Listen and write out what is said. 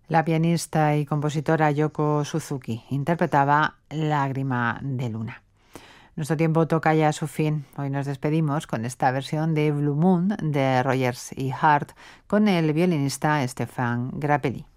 La pianista y compositora Yoko Suzuki interpretaba Lágrima de Luna. Nuestro tiempo toca ya a su fin. Hoy nos despedimos con esta versión de Blue Moon de Rogers y Hart con el violinista Stefan Grappelli.